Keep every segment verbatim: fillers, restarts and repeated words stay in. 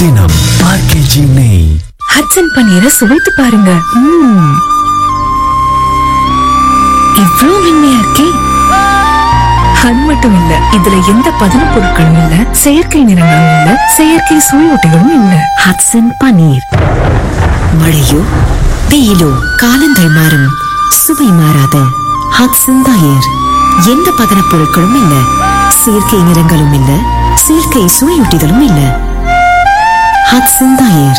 தினம் ஆர்கேஜி நெய். ஹட்சன் பன்னீரை சுவைத்து பாருங்க. ம்ம். இவ்ளோ மென்மையா இருக்கே. அது மட்டும் இல்ல, இதுல எந்த பதன பொருட்களும் இல்ல, செயற்கை நிறங்களும் இல்ல, செயற்கை சுவையூட்டிகளும் இல்ல. ஹட்சன் பன்னீர். மழையோ வெயிலோ காலங்கள் மாறும், சுவை மாறாத ஹட்சன் தயிர். எந்த பதன பொருட்களும் இல்ல, செயற்கை நிறங்களும் இல்ல, செயற்கை சுவையூட்டிகளும் இல்ல. ஹட்சன் தயிர்.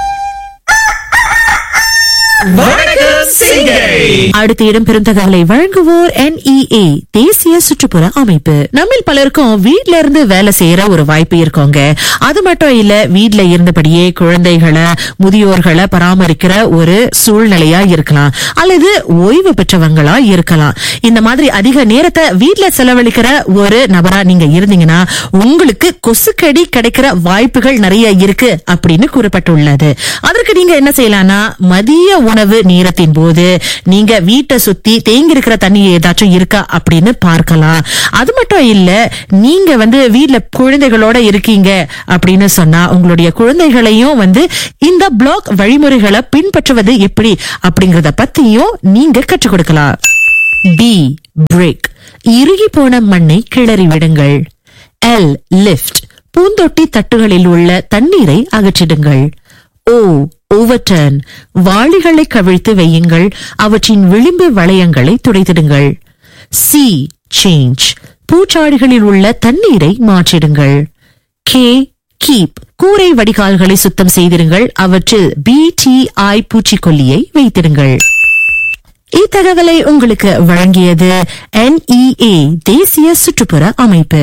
அடுத்த இடம்பெறும் தகவலை வழங்குவோர் என் இ ஏ தேசிய சுற்றுப்புற அமைப்பு. நம்மில் பலருக்கும் வீட்ல இருந்து வேலை செய்யற ஒரு வாய்ப்பு இருக்கோங்க. அது மட்டும் இல்ல, வீட்ல இருந்தபடியே குழந்தைகளை முதியோர்களை பராமரிக்கிற ஒரு சூழ்நிலையா இருக்கலாம், அல்லது ஓய்வு பெற்றவங்களா இருக்கலாம். இந்த மாதிரி அதிக நேரத்தை வீட்ல செலவழிக்கிற ஒரு நபரா நீங்க இருந்தீங்கன்னா உங்களுக்கு கொசுக்கடி கிடைக்கிற வாய்ப்புகள் நிறைய இருக்கு அப்படின்னு கூறப்பட்டுள்ளது. அதற்கு நீங்க என்ன செய்யலாம்னா, மதிய உணவு நேரத்தின் போது நீங்க வீட்டை சுத்தி தேங்கி இருக்கிற தண்ணி ஏதாச்சும் இருக்கா அப்படின்னு பார்க்கலாம். அது மட்டும் இல்ல, நீங்க வந்து வீட்ல குழந்தைகளோட இருக்கீங்க அப்படின்னு சொன்னா உங்களுடைய குழந்தைகளையும் வந்து இந்த பிளாக் வழிமுறைகளை பின்பற்றுவது எப்படி அப்படிங்கறத பத்தியும் நீங்க கற்றுக் கொடுக்கலாம். பி பிரேக், இறுகி போன மண்ணை கிளறி விடுங்கள். எல் லிஃப்ட், பூந்தொட்டி தட்டுகளில் உள்ள தண்ணீரை அகற்றிடுங்கள். ஓ ஓவர்டர்ன், வாளிகளை கவிழ்த்து வையுங்கள், அவற்றின் விளிம்பு வளையங்களை துடைத்திடுங்கள். சி சேஞ்ச், பூச்சாடிகளில் உள்ள தண்ணீரை மாற்றிடுங்கள். கே கீப், கூரை வடிகால்களை சுத்தம் செய்திருங்கள், அவற்றில் பி டி ஐ பூச்சிக்கொல்லியை வைத்திடுங்கள். இத்தகவலை உங்களுக்கு வழங்கியது என் இ ஏ தேசிய சுற்றுப்புற அமைப்பு.